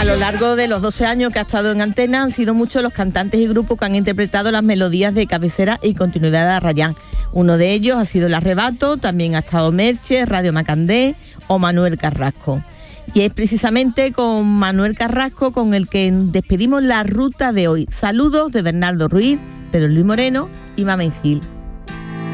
A lo largo de los 12 años que ha estado en antena han sido muchos los cantantes y grupos que han interpretado las melodías de cabecera y continuidad de Arrayán. Uno de ellos ha sido El Arrebato, también ha estado Merche, Radio Macandé o Manuel Carrasco. Y es precisamente con Manuel Carrasco con el que despedimos la ruta de hoy. Saludos de Bernardo Ruiz, Pedro Luis Moreno y Mamen Gil.